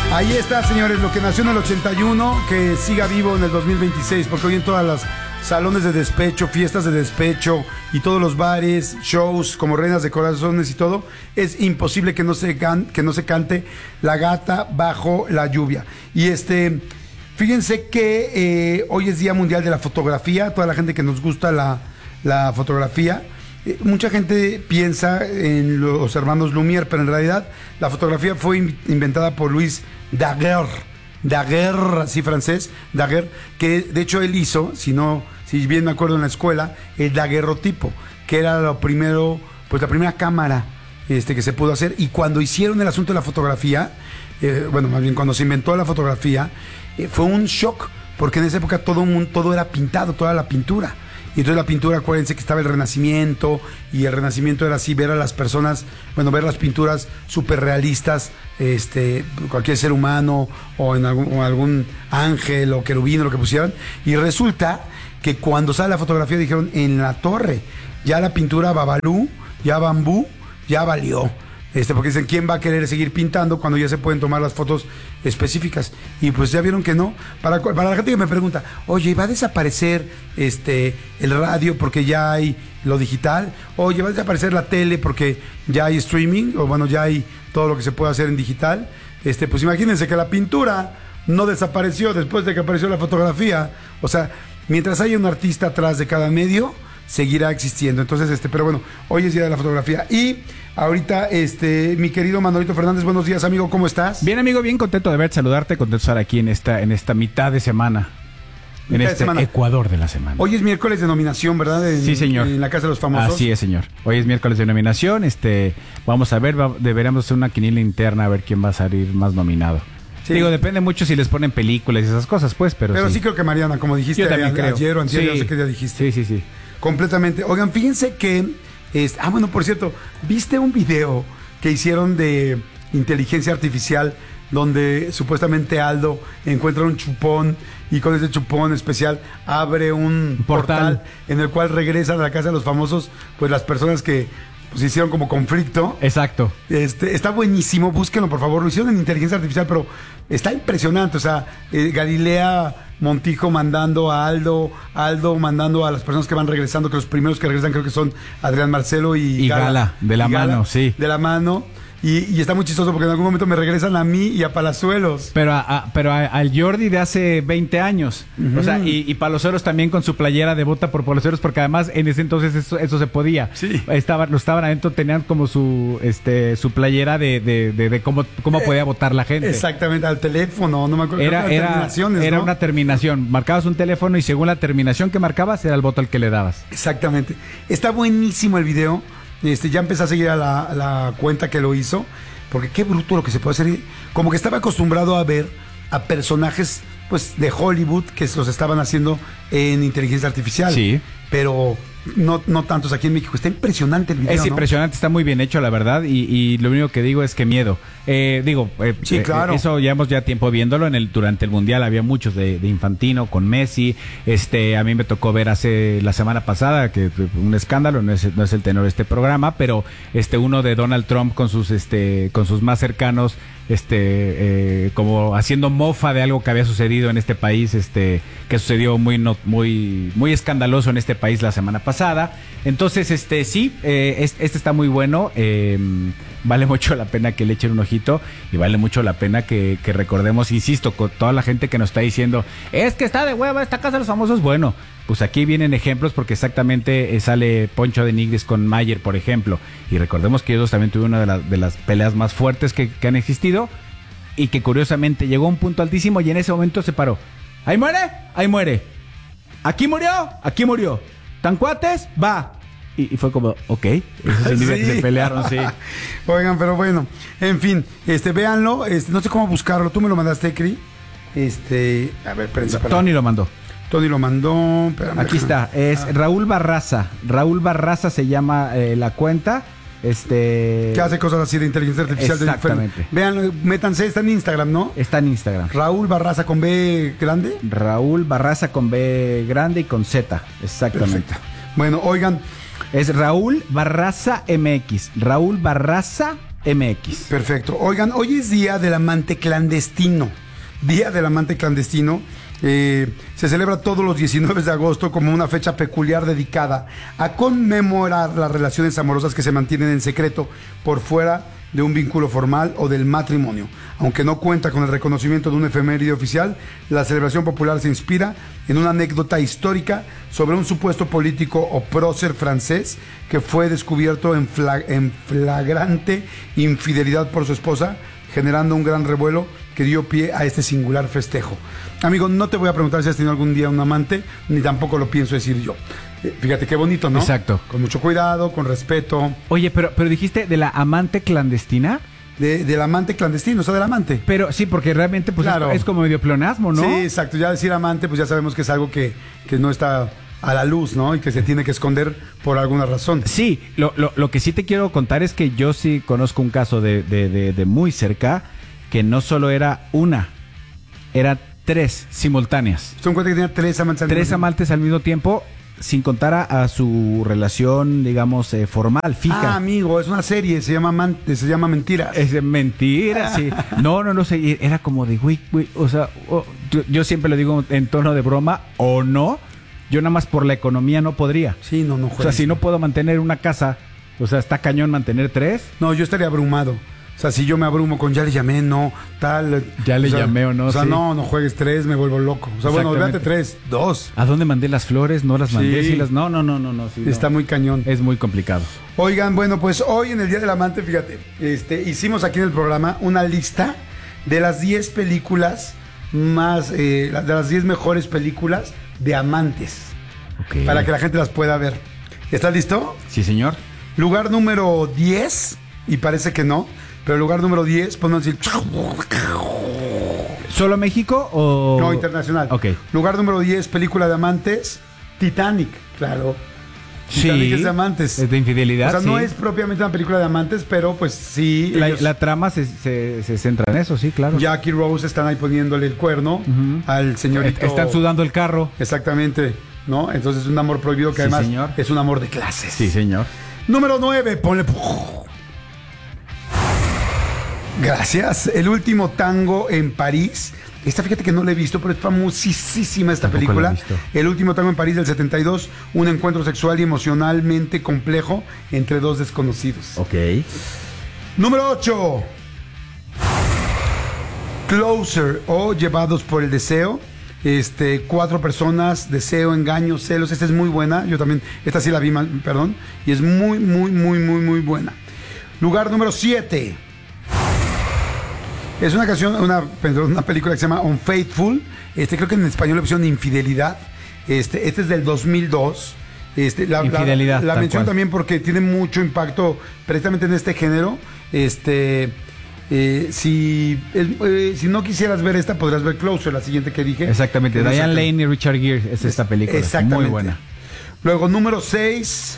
Ahí está, señores, lo que nació en el 81, que siga vivo en el 2026, porque hoy en todas las salones de despecho, fiestas de despecho y todos los bares, shows como Reinas de Corazones y todo, es imposible que no se cante La Gata Bajo la Lluvia. Y fíjense que hoy es Día Mundial de la Fotografía, toda la gente que nos gusta la fotografía. Mucha gente piensa en los hermanos Lumière, pero en realidad la fotografía fue inventada por Louis Daguerre, así francés, Daguerre, que de hecho él hizo, si bien me acuerdo en la escuela, el daguerrotipo, que era lo primero, pues la primera cámara que se pudo hacer. Y cuando hicieron el asunto de la fotografía, más bien cuando se inventó la fotografía, fue un shock, porque en esa época todo era pintado, toda la pintura. Y entonces la pintura, acuérdense que estaba el Renacimiento, y el Renacimiento era así, ver a las personas, ver las pinturas súper realistas, cualquier ser humano, o en algún ángel o querubín, o lo que pusieran. Y resulta que cuando sale la fotografía dijeron, en la torre, ya la pintura Babalú, ya Bambú, ya valió. Porque dicen, ¿quién va a querer seguir pintando cuando ya se pueden tomar las fotos específicas? Y pues ya vieron que no. Para la gente que me pregunta, oye, ¿va a desaparecer el radio porque ya hay lo digital? Oye, ¿va a desaparecer la tele porque ya hay streaming? O ya hay todo lo que se puede hacer en digital. Pues imagínense que la pintura no desapareció después de que apareció la fotografía. O sea, mientras haya un artista atrás de cada medio, seguirá existiendo. Entonces, pero bueno, hoy es Día de la Fotografía. Y ahorita, mi querido Manolito Fernández, buenos días, amigo, ¿cómo estás? Bien, amigo, bien contento de verte, saludarte, contento de estar aquí en esta mitad de semana. Ecuador de la semana. Hoy es miércoles de nominación, ¿verdad? Sí, señor. En la Casa de los Famosos. Así es, señor. Hoy es miércoles de nominación. Vamos a ver, deberíamos hacer una quiniela interna a ver quién va a salir más nominado. Sí. Digo, depende mucho si les ponen películas y esas cosas, pues, pero sí creo que Mariana, como dijiste, yo también creo. Ayer o antier, no sé qué día dijiste. Sí. Completamente. Oigan, fíjense que... por cierto, ¿viste un video que hicieron de inteligencia artificial donde supuestamente Aldo encuentra un chupón y con ese chupón especial abre un portal en el cual regresan a la Casa de los Famosos, pues las personas que pues hicieron como conflicto? Exacto. Está buenísimo, búsquenlo por favor. Lo hicieron en inteligencia artificial, pero está impresionante. O sea, Galilea Montijo mandando a Aldo mandando a las personas que van regresando, que los primeros que regresan creo que son Adrián Marcelo y Gala, de la mano, sí. De la mano. Y está muy chistoso porque en algún momento me regresan a mí y a Palazuelos. Pero al Jordi de hace 20 años. Uh-huh. O sea, y Palazuelos también con su playera de Vota por Palazuelos, porque además en ese entonces eso se podía. Sí. Estaban adentro, tenían como su playera de cómo podía votar la gente. Exactamente, al teléfono, no me acuerdo. Era una terminación. Marcabas un teléfono y según la terminación que marcabas era el voto al que le dabas. Exactamente. Está buenísimo el video. Ya empecé a seguir a la cuenta que lo hizo, porque qué bruto lo que se puede hacer. Como que estaba acostumbrado a ver a personajes pues de Hollywood que los estaban haciendo en inteligencia artificial. Sí. Pero no tantos aquí en México. Está impresionante el video, Es impresionante, está muy bien hecho, la verdad, y lo único que digo es que miedo. Sí, claro. Eso llevamos ya tiempo viéndolo. Durante el Mundial había muchos de Infantino con Messi. A mí me tocó ver la semana pasada, que un escándalo, no es el tenor de este programa, pero uno de Donald Trump con sus más cercanos, como haciendo mofa de algo que había sucedido en este país, que sucedió muy escandaloso en este país la semana pasada. Entonces, sí, está muy bueno. Vale mucho la pena que le echen un ojito y vale mucho la pena que recordemos, insisto, con toda la gente que nos está diciendo, es que está de hueva esta Casa de los Famosos. Bueno, pues aquí vienen ejemplos porque exactamente sale Poncho de Nigris con Mayer, por ejemplo, y recordemos que ellos también tuvieron una de las peleas más fuertes que han existido y que curiosamente llegó a un punto altísimo y en ese momento se paró. Ahí muere. Aquí murió. ¿Tan cuates? Va. Y fue como, ok, eso significa que se pelearon, sí. Oigan, pero bueno, en fin, véanlo, no sé cómo buscarlo, tú me lo mandaste, Cri. A ver, espérense. Tony lo mandó. Espérame, aquí está, es Raúl Barraza. Raúl Barraza se llama la cuenta. Que hace cosas así de inteligencia artificial. Exactamente. Véanlo, métanse, está en Instagram, ¿no? Está en Instagram. Raúl Barraza con B grande. Raúl Barraza con B grande y con Z, exactamente. Perfecto. Bueno, oigan. Es Raúl Barraza MX. Raúl Barraza MX. Perfecto. Oigan, hoy es Día del Amante Clandestino. Día del Amante Clandestino. Se celebra todos los 19 de agosto como una fecha peculiar dedicada a conmemorar las relaciones amorosas que se mantienen en secreto por fuera de un vínculo formal o del matrimonio. Aunque no cuenta con el reconocimiento de un efeméride oficial, la celebración popular se inspira en una anécdota histórica sobre un supuesto político o prócer francés que fue descubierto en flagrante infidelidad por su esposa, generando un gran revuelo que dio pie a este singular festejo. Amigo, no te voy a preguntar si has tenido algún día un amante, ni tampoco lo pienso decir yo. Fíjate qué bonito, ¿no? Exacto. Con mucho cuidado, con respeto. Oye, pero dijiste de la amante clandestina. Del amante clandestino, o sea, del amante. Pero sí, porque realmente pues Claro. es como medio pleonasmo, ¿no? Sí, exacto. Ya decir amante, pues ya sabemos que es algo que no está a la luz, ¿no? Y que se tiene que esconder por alguna razón. Sí, lo que sí te quiero contar es que yo sí conozco un caso de muy cerca, que no solo era una, era 3 simultáneas. ¿Se dan cuenta que tenía 3 amantes? 3 amantes al mismo tiempo, sin contar a su relación, digamos, formal, fija. Ah, amigo, es una serie, se llama Mentiras. Es mentira, sí. No sé, era como de, güey, o sea, yo siempre lo digo en tono de broma, o no, yo nada más por la economía no podría. Sí, no O sea, si no puedo mantener una casa, o sea, está cañón mantener 3. No, yo estaría abrumado. O sea, si yo me abrumo con ya le llamé, no, tal. Ya le llamé o no, O sea, sí. no juegues 3, me vuelvo loco. O sea, bueno, Exactamente. olvídate 3, 2. ¿A dónde mandé las flores? ¿No las mandé? Sí. Sí las... No, sí, Está no. muy cañón. Es muy complicado. Oigan, bueno, pues hoy en el Día del Amante, fíjate, hicimos aquí en el programa una lista de las 10 películas más, de las 10 mejores películas de amantes, Okay. para que la gente las pueda ver. ¿Estás listo? Sí, señor. Lugar número 10, y parece que no, pero lugar número 10, podemos decir... ¿Solo México o...? No, internacional. Ok. Lugar número 10, película de amantes, Titanic, claro. Titanic Sí. es de amantes. Es de infidelidad, O sea, sí. no es propiamente una película de amantes, pero pues sí. ellos- La trama se centra en eso, sí, claro. Jackie y Rose están ahí poniéndole el cuerno Ujú. al señorito. Están sudando el carro. Exactamente, ¿no? Entonces es un amor prohibido que Sí, además señor. es un amor de clases. Sí, señor. Número 9, ponle... Gracias. El último tango en París. Esta, fíjate que no la he visto, pero es famosísima esta Tampoco película. la he visto. El último tango en París del 72, un encuentro sexual y emocionalmente complejo entre dos desconocidos. Ok. Número 8. Closer o Llevados por el Deseo. 4 personas, deseo, engaño, celos. Esta es muy buena. Yo también, esta sí la vi, perdón. Y es muy buena. Lugar número 7. Es una una película que se llama Unfaithful. Creo que en español la opción Infidelidad. Este es del 2002. Infidelidad, La tal menciono cual. también porque tiene mucho impacto precisamente en este género. Si no quisieras ver esta, podrás ver Closer, la siguiente que dije. Exactamente. Diane Lane y Richard Gere es esta película. Exactamente. Muy buena. Luego, número 6.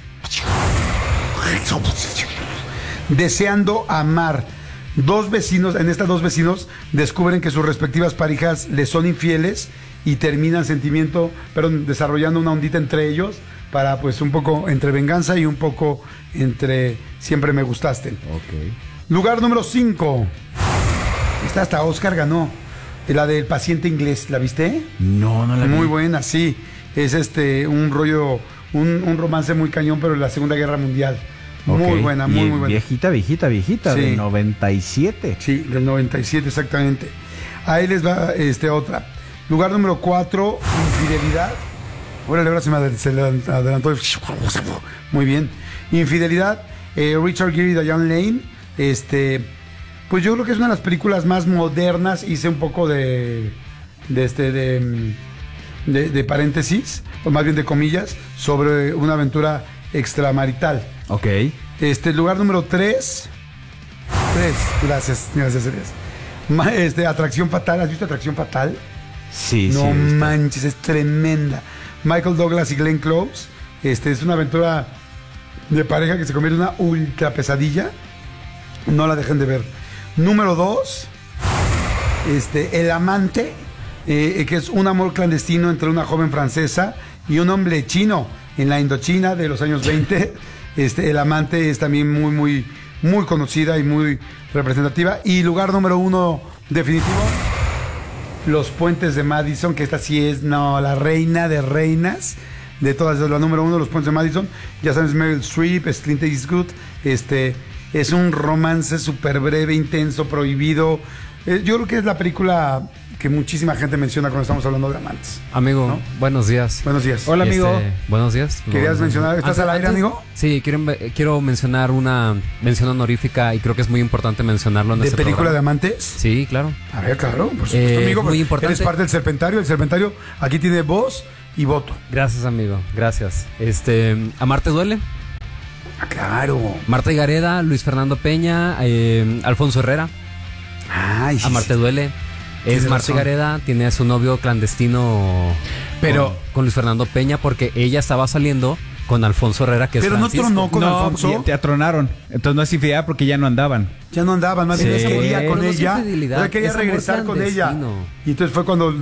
Deseando amar. En estas dos vecinos descubren que sus respectivas parejas les son infieles y terminan desarrollando una ondita entre ellos para pues un poco entre venganza y un poco entre siempre me gustaste. Ok. Lugar número 5. Esta hasta Oscar ganó. La del paciente inglés, ¿la viste? No la vi. Muy buena, sí. Es un rollo, un romance muy cañón, pero en la Segunda Guerra Mundial. Muy Ok. buena, Y muy buena. Viejita, Sí. de 97. Sí, del 97 exactamente. Ahí les va otra. Lugar número 4, Infidelidad. Órale, ahora se le adelantó. Muy bien. Infidelidad, Richard Gere y Diane Lane. Pues yo creo que es una de las películas más modernas. Hice un poco de paréntesis, o más bien de comillas, sobre una aventura extramarital. Ok. Lugar número 3. Gracias. Atracción Fatal. ¿Has visto Atracción Fatal? Sí, No sí. manches, es tremenda. Michael Douglas y Glenn Close. Es una aventura de pareja que se convierte en una ultra pesadilla. No la dejen de ver. Número 2. El amante, que es un amor clandestino entre una joven francesa y un hombre chino en la Indochina de los años 20. El amante es también muy conocida y muy representativa. Y lugar número 1 definitivo, Los Puentes de Madison, que esta sí es, la reina de reinas de todas, la número 1, Los Puentes de Madison. Ya sabes, Meryl Streep, Clint Eastwood, es un romance súper breve, intenso, prohibido. Yo creo que es la película que muchísima gente menciona cuando estamos hablando de amantes. Amigo, ¿no? Buenos días. Buenos días. Hola, amigo. Buenos días. ¿Querías mencionar? ¿Estás al aire, amigo? Sí, quiero mencionar una mención honorífica y creo que es muy importante mencionarlo en ¿De este película programa. de amantes? Sí, claro. A ver, claro, por supuesto, amigo. Muy importante. Eres parte del Serpentario. El Serpentario aquí tiene voz y voto. Gracias, amigo. Gracias. Amarte duele. Ah, claro. Marta Higareda, Luis Fernando Peña, Alfonso Herrera. Ay, sí, Amarte duele. Es Marta razón. Higareda, tiene a su novio clandestino Pero con Luis Fernando Peña porque ella estaba saliendo con Alfonso Herrera, que es Pero no Francisco. tronó con Alfonso. porque te atronaron. Entonces no es infidelidad porque ya no andaban. Ya no andaban, más bien Sí. quería con Pero no es ella. infidelidad, Él quería es amor regresar con ella. clandestino. Y entonces fue cuando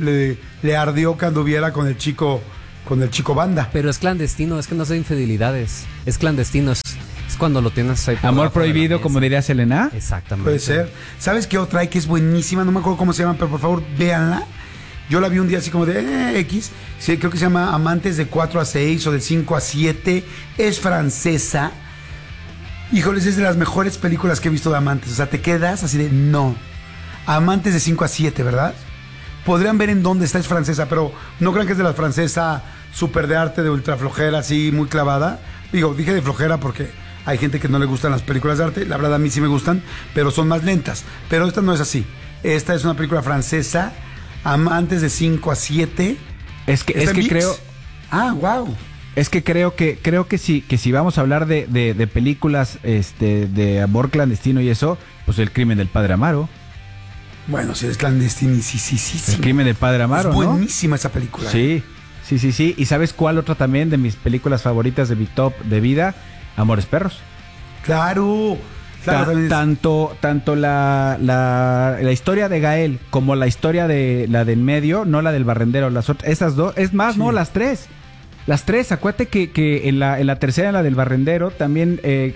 le ardió que anduviera con el chico banda. Pero es clandestino, es que no son infidelidades. Es clandestino, es cuando lo tienes ahí. por Amor debajo de la prohibido, mesa. como diría Selena. Exactamente. Puede ser. ¿Sabes qué otra hay que es buenísima? No me acuerdo cómo se llama, pero por favor, véanla. Yo la vi un día así como de X. Sí, creo que se llama Amantes de 4 a 6 o de 5 a 7. Es francesa. Híjoles, es de las mejores películas que he visto de amantes. O sea, te quedas así de no. Amantes de 5 a 7, ¿verdad? Podrían ver en dónde está, es francesa, pero no crean que es de la francesa súper de arte, de ultra flojera, así muy clavada. Digo, dije de flojera porque hay gente que no le gustan las películas de arte. La verdad, a mí sí me gustan, pero son más lentas. Pero esta no es así. Esta es una película francesa, Amantes de 5 a 7. Es que ¿Está en VIX? creo. Ah, wow. Es que creo que si vamos a hablar de películas de amor clandestino y eso, pues El crimen del padre Amaro. Bueno, si es clandestino, sí. El crimen del padre Amaro, Es ¿no? buenísima esa película. Sí. ¿Y sabes cuál otra también de mis películas favoritas de mi top de vida? Amores Perros. Claro. También es- Tanto la historia de Gael como la historia de la del medio, no la del barrendero, esas dos, es más, Sí. no, las tres. Las tres, acuérdate que en la tercera, en la del barrendero, también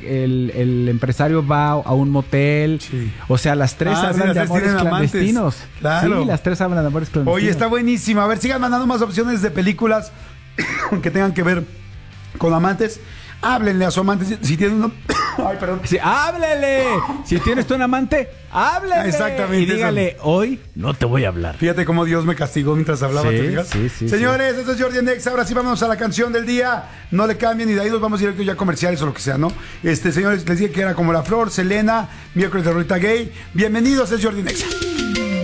el empresario va a un motel. Sí. O sea, las tres Ah, sí, hablan las de tres amores tienen amantes. clandestinos. Claro. Sí, las tres hablan de amores clandestinos. Oye, está buenísima. A ver, sigan mandando más opciones de películas que tengan que ver con amantes. Háblenle a su amante si tienen uno. Ay, perdón. Sí, háblele. Si tienes tú un amante, háblele. Exactamente, Y dígale, eso. hoy no te voy a hablar. Fíjate cómo Dios me castigó mientras hablaba, Sí, ¿te fijas? sí, Señores, esto es Jordi Nex. Ahora sí vamos a la canción del día. No le cambien y de ahí nos vamos directo ya a comerciales o lo que sea, ¿no? Señores, les dije que era como La Flor, Selena, miércoles de Rita Gay. Bienvenidos, es Jordi Nex.